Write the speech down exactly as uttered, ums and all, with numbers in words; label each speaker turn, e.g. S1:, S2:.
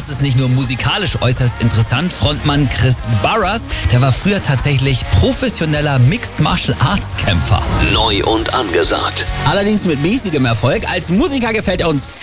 S1: ist nicht nur musikalisch äußerst interessant. Frontmann Chris Burrus, der war früher tatsächlich professioneller Mixed Martial Arts Kämpfer.
S2: Neu und angesagt.
S1: Allerdings mit mäßigem Erfolg. Als Musiker gefällt er uns